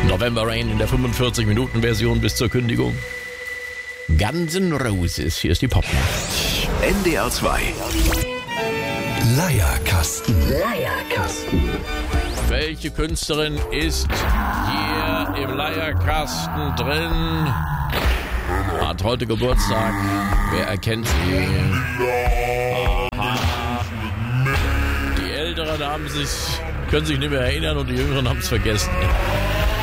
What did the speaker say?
November Rain in der 45-Minuten-Version bis zur Kündigung. Guns N' Roses, hier ist die Popnacht. NDR 2. Leierkasten. Welche Künstlerin ist hier im Leierkasten drin? Hat heute Geburtstag. Wer erkennt sie? Aha. Die Älteren können sich nicht mehr erinnern und die Jüngeren haben es vergessen.